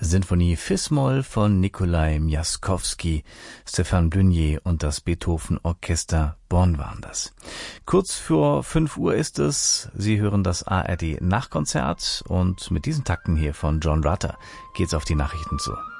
Sinfonie Fis-Moll von Nikolai Miaskowski, Stéphane Blunier und das Beethoven Orchester Bonn waren das. Kurz vor 5 Uhr ist es. Sie hören das ARD Nachkonzert und mit diesen Takten hier von John Rutter geht's auf die Nachrichten zu.